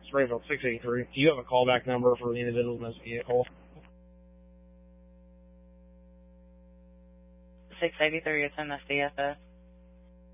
Springfield 683. Do you have a callback number for the individual in this vehicle? 683, it's in the CSS.